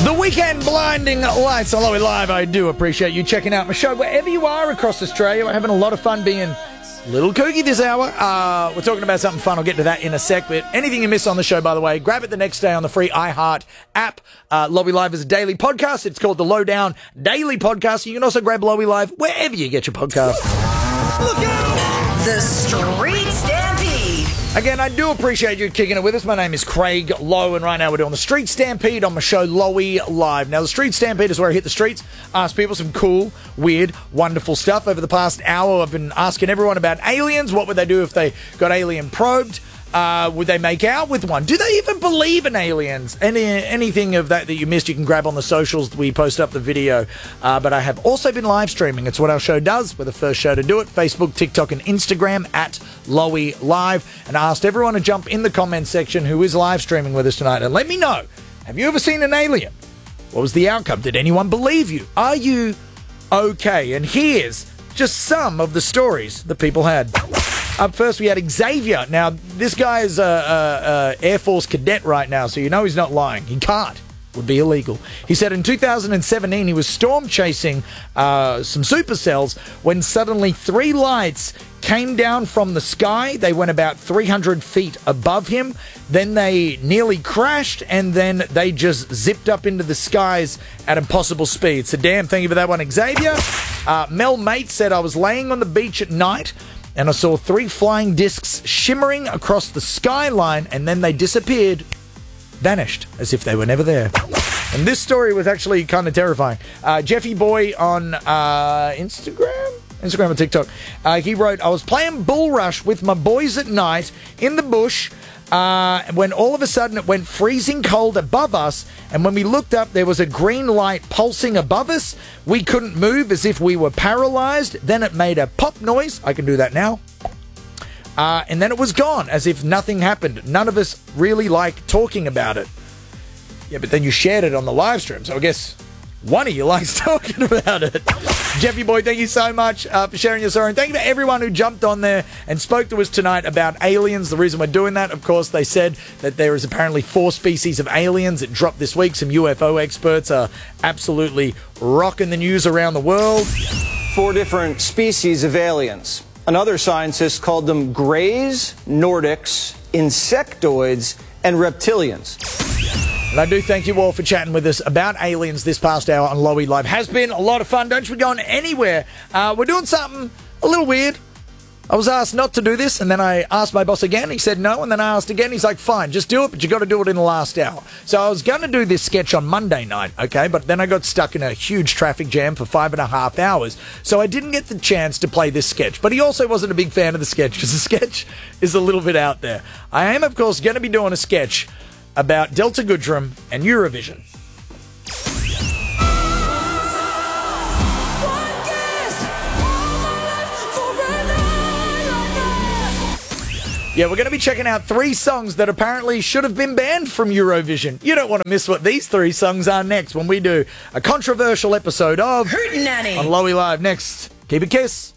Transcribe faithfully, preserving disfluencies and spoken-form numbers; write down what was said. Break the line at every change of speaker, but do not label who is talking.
The weekend blinding lights on Lowy Live. I do appreciate you checking out my show wherever you are across Australia. We're having a lot of fun being a little kooky this hour. Uh, we're talking about something fun. I'll get to that in a sec. But anything you miss on the show, by the way, grab it the next day on the free iHeart app. Uh, Lowy Live is a daily podcast. It's called the Lowdown Daily Podcast. You can also grab Lowy Live wherever you get your podcast.
Look out! The Street Stampede.
Again, I do appreciate you kicking it with us. My name is Craig Lowe, and right now we're doing the Street Stampede on my show, Lowy Live. Now, the Street Stampede is where I hit the streets, ask people some cool, weird, wonderful stuff. Over the past hour, I've been asking everyone about aliens. What would they do if they got alien probed? Uh, would they make out with one? Do they even believe in aliens? Any anything of that that you missed, you can grab on the socials. We post up the video. Uh, but I have also been live streaming. It's what our show does. We're the first show to do it. Facebook, TikTok, and Instagram at Lowy Live. And I asked everyone to jump in the comments section who is live streaming with us tonight and let me know, have you ever seen an alien? What was the outcome? Did anyone believe you? Are you okay? And here's just some of the stories that people had. Up first, we had Xavier. Now, this guy is a, a, a Air Force cadet right now, so you know he's not lying. He can't. Would be illegal. He said in two thousand seventeen, he was storm chasing uh, some supercells when suddenly three lights came down from the sky. They went about three hundred feet above him. Then they nearly crashed, and then they just zipped up into the skies at impossible speed. So, damn, thank you for that one, Xavier. Uh, Mel Mate said, I was laying on the beach at night, and I saw three flying discs shimmering across the skyline, and then they disappeared, vanished, as if they were never there. And this story was actually kind of terrifying. Uh, Jeffy Boy on uh, Instagram? Instagram or TikTok. Uh, he wrote, I was playing Bull Rush with my boys at night in the bush uh, when all of a sudden it went freezing cold above us, and when we looked up, there was a green light pulsing above us. We couldn't move, as if we were paralyzed. Then it made a pop noise. I can do that now. Uh, and then it was gone, as if nothing happened. None of us really like talking about it. Yeah, but then you shared it on the live stream, so I guess one of you likes talking about it. Jeffy Boy, thank you so much uh, for sharing your story. And thank you for everyone who jumped on there and spoke to us tonight about aliens. The reason we're doing that, of course, they said that there is apparently four species of aliens. It dropped this week. Some U F O experts are absolutely rocking the news around the world.
Four different species of aliens. Another scientist called them Greys, Nordics, Insectoids, and Reptilians.
And I do thank you all for chatting with us about aliens this past hour on Lowy Live. Has been a lot of fun. Don't you be going anywhere. Uh, we're doing something a little weird. I was asked not to do this, and then I asked my boss again. He said no, and then I asked again. He's like, fine, just do it, but you got to do it in the last hour. So I was going to do this sketch on Monday night, okay, but then I got stuck in a huge traffic jam for five and a half hours, so I didn't get the chance to play this sketch. But he also wasn't a big fan of the sketch, because the sketch is a little bit out there. I am, of course, going to be doing a sketch about Delta Goodrem and Eurovision. Yeah, we're going to be checking out three songs that apparently should have been banned from Eurovision. You don't want to miss what these three songs are next when we do a controversial episode of
Hootenanny
on Lowy Live. Next, keep it kiss.